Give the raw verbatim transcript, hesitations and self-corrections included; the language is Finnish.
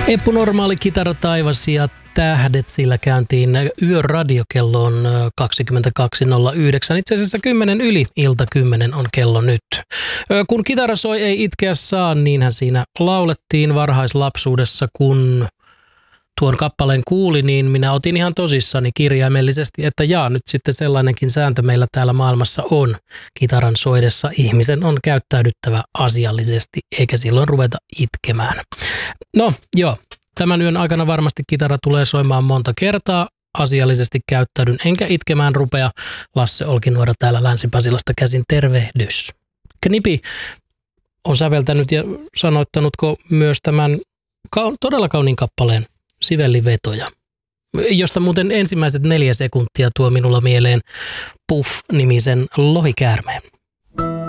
Eppu Normaali, Kitara taivas ja tähdet, sillä kääntiin yöradiokelloon kaksikymmentäkaksi nolla yhdeksän. Itse asiassa kymmenen yli ilta kymmenen on kello nyt. Kun kitara soi ei itkeä saa, niinhän siinä laulettiin varhaislapsuudessa, kun tuon kappaleen kuuli, niin minä otin ihan tosissani kirjaimellisesti, että jaa, nyt sitten sellainenkin sääntö meillä täällä maailmassa on. Kitaran soidessa ihmisen on käyttäydyttävä asiallisesti, eikä silloin ruveta itkemään. No joo, tämän yön aikana varmasti kitara tulee soimaan monta kertaa. Asiallisesti käyttäydyn, enkä itkemään rupea. Lasse Olkinuora täällä Länsi-Pasilasta käsin, tervehdys. Knipi on säveltänyt ja sanoittanutko myös tämän todella kauniin kappaleen Sivellivetoja, josta muuten ensimmäiset neljä sekuntia tuo minulla mieleen Puff-nimisen lohikäärmeen.